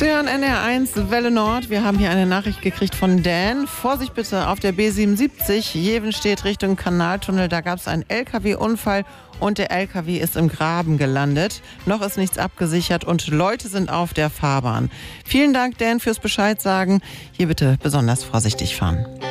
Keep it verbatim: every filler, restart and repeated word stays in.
Sie hören N R eins Welle Nord. Wir haben hier eine Nachricht gekriegt von Dan. Vorsicht bitte auf der B siebenundsiebzig. Jevenstedt Richtung Kanaltunnel. Da gab es einen L K W-Unfall und der L K W ist im Graben gelandet. Noch ist nichts abgesichert und Leute sind auf der Fahrbahn. Vielen Dank, Dan, fürs Bescheid sagen. Hier bitte besonders vorsichtig fahren.